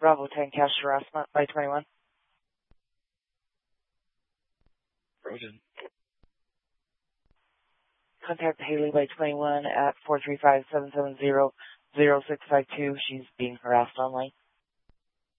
Bravo 10 cash harassment by 21. Rosen. Contact Haley by 21 at 435-770-0652. She's being harassed online.